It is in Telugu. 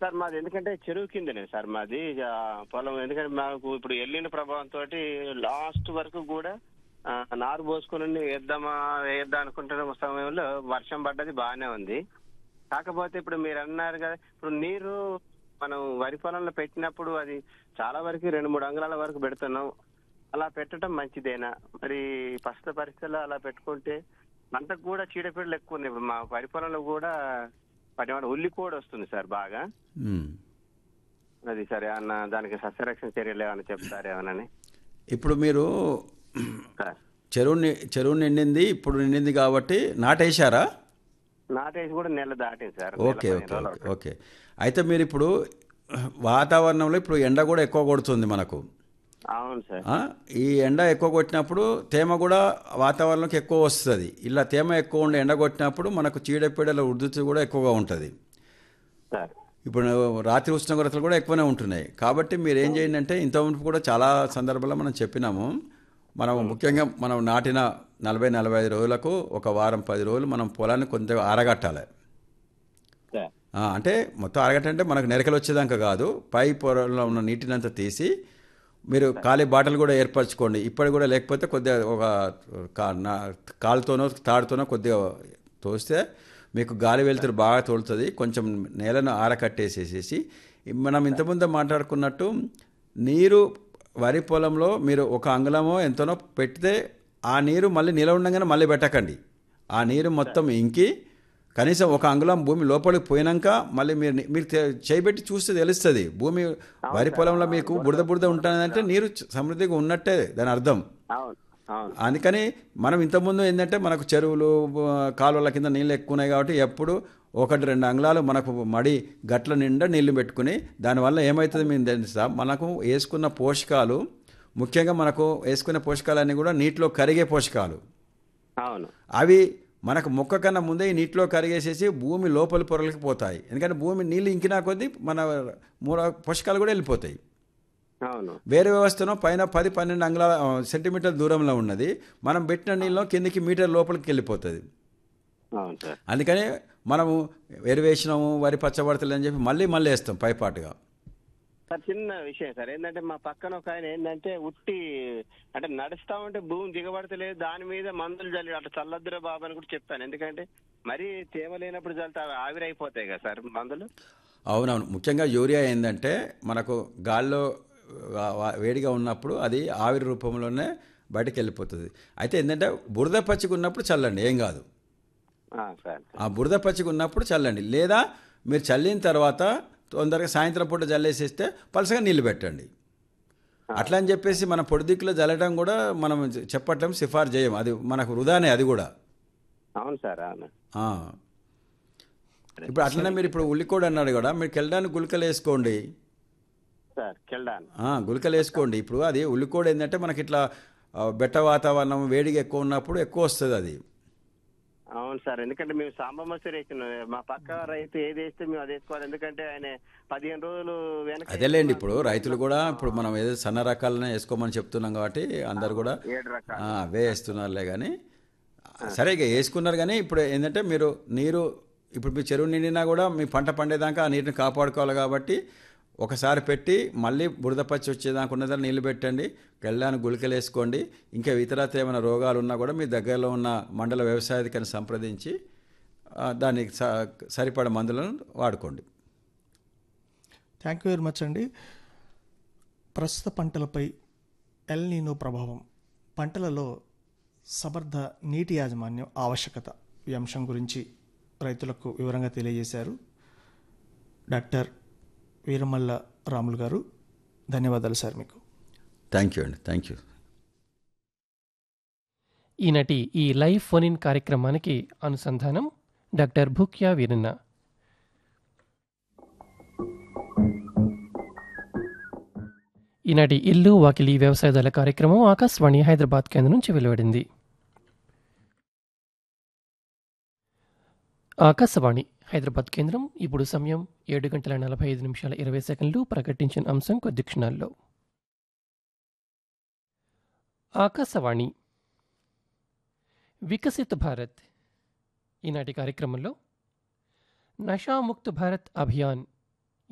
సార్ మాది ఎందుకంటే చెరువు కిందనే సార్ మాది పొలం. ఎందుకంటే మాకు ఇప్పుడు ఎల్లిన ప్రభావంతో లాస్ట్ వరకు కూడా నారు పోసుకుని వేద్దాం అనుకుంటున్న సమయంలో వర్షం పడ్డది, బాగానే ఉంది. కాకపోతే ఇప్పుడు మీరు అన్నారు కదా, ఇప్పుడు నీరు మనం వరి పొలంలో పెట్టినప్పుడు అది చాలా వరకు 2-3 అంగుళాల వరకు పెడుతున్నాం. అలా పెట్టడం మంచిదేనా? మరి ప్రస్తుత పరిస్థితుల్లో అలా పెట్టుకుంటే పంటకు కూడా చీడపీడలు ఎక్కువ ఉన్నాయి. ఇప్పుడు మా వరి పొలంలో కూడా ఉల్లి కూడా వస్తుంది సార్ బాగా. అది సరే అన్న, దానికి సస్యరక్షణ చర్యలు ఏమైనా చెప్తారేమోనని. ఇప్పుడు మీరు చెరువు నిండింది, ఇప్పుడు నిండింది కాబట్టి నాటేశారా? నాటేసి కూడా నెల దాటింది సార్. Okay okay okay. అయితే మీరు ఇప్పుడు వాతావరణంలో ఇప్పుడు ఎండ కూడా ఎక్కువ కొడుతుంది మనకు. అవును సార్. ఈ ఎండ ఎక్కువ కొట్టినప్పుడు తేమ కూడా వాతావరణంలోకి ఎక్కువ వస్తుంది. ఇలా తేమ ఎక్కువ ఉండి ఎండ కొట్టినప్పుడు మనకు చీడపీడల ఉధృతి కూడా ఎక్కువగా ఉంటుంది. ఇప్పుడు రాత్రి ఉష్ణోగ్రతలు కూడా ఎక్కువనే ఉంటున్నాయి. కాబట్టి మీరు ఏం చేయండి అంటే, ఇంతకుముందు కూడా చాలా సందర్భాల్లో మనం చెప్పినాము, మనం ముఖ్యంగా మనం నాటిన 40-45 రోజులకు ఒక వారం 10 రోజులు మనం పొలాన్ని కొంచెం ఆరగట్టాలి. అంటే మొత్తం ఆరగట్టంటే మనకు నెరకలు వచ్చేదాకా కాదు, పై పొరలో ఉన్న నీటినంతా తీసి మీరు ఖాళీ బాటలు కూడా ఏర్పరచుకోండి. ఇప్పటి కూడా లేకపోతే కొద్దిగా ఒక కాలుతోనో తాడుతోనో కొద్దిగా తోస్తే మీకు గాలి వెలుతురు బాగా తోలుతుంది. కొంచెం నేలను ఆరకట్టేసేసేసి మనం ఇంతకుముందు మాట్లాడుకున్నట్టు నీరు వరి పొలంలో మీరు 1 అంగుళమో ఎంతనో పెడితే ఆ నీరు మళ్ళీ నిలవ ఉండగానే మళ్ళీ పెట్టకండి. ఆ నీరు మొత్తం ఇంకి కనీసం 1 అంగుళం భూమి లోపలికి పోయినాక మళ్ళీ మీరు చేయబెట్టి చూస్తే తెలుస్తుంది. భూమి వరి పొలంలో మీకు బురద ఉంటుందంటే నీరు సమృద్ధిగా ఉన్నట్టే దాని అర్థం. అందుకని మనం ఇంతకుముందు ఏంటంటే మనకు చెరువులు కాలువల కింద నీళ్ళు ఎక్కువ ఉన్నాయి కాబట్టి ఎప్పుడు 1-2 అంగుళాలు మనకు మడి గట్ల నిండా నీళ్లు పెట్టుకుని, దానివల్ల ఏమవుతుంది మేము తెలుసా, మనకు వేసుకున్న పోషకాలు, ముఖ్యంగా మనకు వేసుకునే పోషకాలన్నీ కూడా నీటిలో కరిగే పోషకాలు. అవి మనకు మొక్క కన్నా ముందే ఈ నీటిలో కరిగేసేసి భూమి లోపలి పొరలకి పోతాయి. ఎందుకంటే భూమి నీళ్ళు ఇంకినా కొద్దీ మన పోషకాలు కూడా వెళ్ళిపోతాయి. వేరే వ్యవస్థను పైన 10-12 అంగుళాల సెంటీమీటర్ దూరంలో ఉన్నది, మనం పెట్టిన నీళ్ళు కిందికి మీటర్ లోపలికి వెళ్ళిపోతుంది. అందుకని మనము ఎరువేసినాము వరి పచ్చబడతలు అని చెప్పి మళ్ళీ వేస్తాం పైపాటుగా. సార్ చిన్న విషయం సార్, ఏంటంటే మా పక్కన ఒక ఆయన ఏంటంటే అంటే నడుస్తా ఉంటే భూమి దిగబడతలేదు, దాని మీద మందులు చల్లి అట్లా చల్లద్దురా బాబు అని కూడా చెప్పాను. ఎందుకంటే మరీ తేమ లేనప్పుడు చల్లితే ఆవిరైపోతాయి కదా సార్ మందులు. అవునవును. ముఖ్యంగా యూరియా ఏంటంటే మనకు గాల్లో వేడిగా ఉన్నప్పుడు అది ఆవిరి రూపంలోనే బయటకు వెళ్ళిపోతుంది. అయితే ఏంటంటే బురద పచ్చిగా ఉన్నప్పుడు చల్లండి, ఏం కాదు. ఆ బురద పచ్చిగా ఉన్నప్పుడు చల్లండి, లేదా మీరు చల్లిన తర్వాత తొందరగా సాయంత్రం పూట జల్లేసేస్తే పలసగా నీళ్లు పెట్టండి. అట్లా అని చెప్పేసి మన పొడి దిక్కులో జల్లడం కూడా మనం చెప్పటం సిఫార్సు చేయం, అది మనకు వృధానే అది కూడా. అవును సార్. ఇప్పుడు అట్లనే మీరు ఇప్పుడు ఉల్లికోడు అన్నాడు కూడా, మీరు కెళ్ళడానికి గుళికలు వేసుకోండి. గుళికలు వేసుకోండి. ఇప్పుడు అది ఉల్లికోడు ఏంటంటే మనకి ఇట్లా బెట్ట వాతావరణం వేడిగా ఎక్కువ ఉన్నప్పుడు ఎక్కువ వస్తుంది అది. అవును సార్. ఎందుకంటే మేము సాంబమసూరి వేసినాం, మా పక్క రైతు ఏది వేస్తే మేము అది వేసుకోవాలి. ఎందుకంటే ఆయన 15 రోజులు వెనక. అదేలేండి, ఇప్పుడు రైతులు కూడా ఇప్పుడు మనం ఏదో సన్న రకాలనే వేసుకోమని చెప్తున్నాం కాబట్టి అందరు కూడా అవే వేస్తున్నారులే. కానీ సరే ఇక వేసుకున్నారు. కానీ ఇప్పుడు ఏంటంటే నీరు ఇప్పుడు మీ చెరువు నిండినా కూడా మీ పంట పండేదాకా ఆ నీటిని కాపాడుకోవాలి. కాబట్టి ఒకసారి పెట్టి మళ్ళీ బురద పచ్చి వచ్చేదాకా ఉన్నదాన్ని నీళ్ళు పెట్టండి, గెళ్ళాన్ని గుళికలు వేసుకోండి. ఇంకా ఇతరత్ర ఏమైనా రోగాలు ఉన్నా కూడా మీ దగ్గరలో ఉన్న మండల వ్యవసాయాధికారిని సంప్రదించి దానికి సరిపడ మందులను వాడుకోండి. థ్యాంక్ యూ వెరీ మచ్ అండి. ప్రస్తుత పంటలపై ఎల్ నీనో ప్రభావం, పంటలలో సమర్థ నీటి యాజమాన్యం ఆవశ్యకత, ఈ అంశం గురించి రైతులకు వివరంగా తెలియజేశారు డాక్టర్ వీరమల్ల రాములు గారు. ధన్యవాదాలు సార్ మీకు. థ్యాంక్ యూ అండి. Thank you. ఈనాటి ఈ లైవ్ ఫోన్ ఇన్ కార్యక్రమానికి అనుసంధానం డాక్టర్ భూక్యా వీరన్న. ఈనాటి ఇల్లు వాకిలి వ్యవసాయదాల కార్యక్రమం ఆకాశవాణి హైదరాబాద్ కేంద్రం నుంచి వెలువడింది. ఆకాశవాణి హైదరాబాద్ కేంద్రం. ఇప్పుడు సమయం 7:45 ప్రకటించిన అంశం కొద్ది క్షణాల్లో. ఆకాశవాణి వికసిత్ భారత్. ఈనాటి కార్యక్రమంలో నషాముక్త్ భారత్ అభియాన్